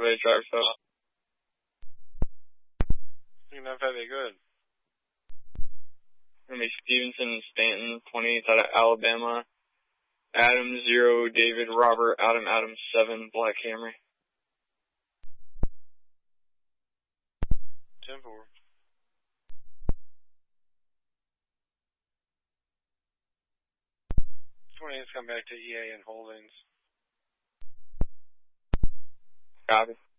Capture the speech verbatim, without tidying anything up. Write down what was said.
Way, drive south. You're not very good. Gonna be Stevenson and Stanton, twenty-eighth out of Alabama. Adam, zero, David, Robert, Adam, Adam, seven, Black Camry. ten four. twenty-eighth come back to E A and Holdings. Copy.